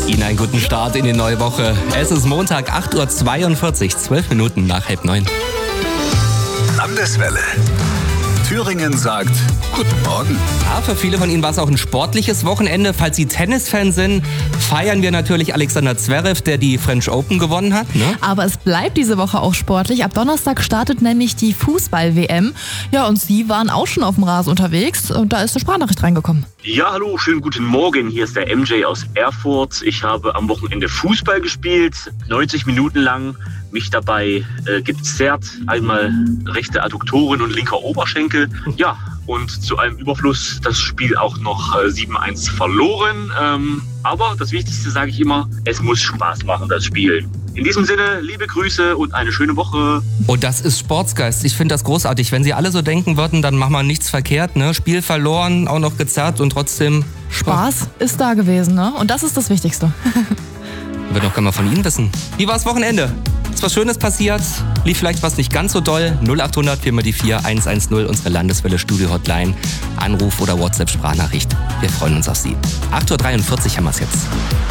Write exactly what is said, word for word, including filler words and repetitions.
Ihnen einen guten Start in die neue Woche. Es ist Montag, acht Uhr zweiundvierzig, zwölf Minuten nach halb neun. Landeswelle. Thüringen sagt Guten Morgen. Ja, für viele von Ihnen war es auch ein sportliches Wochenende. Falls Sie Tennisfan sind, feiern wir natürlich Alexander Zverev, der die French Open gewonnen hat. Ne? Aber es bleibt diese Woche auch sportlich. Ab Donnerstag startet nämlich die Fußball-W M. Ja, und Sie waren auch schon auf dem Rasen unterwegs und da ist eine Sprachnachricht reingekommen. Ja, hallo, schönen guten Morgen. Hier ist der M J aus Erfurt. Ich habe am Wochenende Fußball gespielt, neunzig Minuten lang. Mich dabei äh, gezerrt, einmal rechte Adduktoren und linker Oberschenkel. Ja, und zu allem Überfluss das Spiel auch noch äh, sieben eins verloren. Ähm, aber das Wichtigste sage ich immer, es muss Spaß machen, das Spiel. In diesem Sinne, liebe Grüße und eine schöne Woche. Und das ist Sportsgeist. Ich finde das großartig. Wenn Sie alle so denken würden, dann machen wir nichts verkehrt. Ne? Spiel verloren, auch noch gezerrt und trotzdem Spaß. Spaß ist da gewesen, ne? Und das ist das Wichtigste. Wir doch gerne mal von Ihnen wissen. Wie war das Wochenende? Ist was Schönes passiert? Lief vielleicht was nicht ganz so doll? null acht hundert vier mal die vier eins eins null, unsere Landeswelle Studio Hotline. Anruf oder WhatsApp Sprachnachricht. Wir freuen uns auf Sie. acht Uhr dreiundvierzig haben wir es jetzt.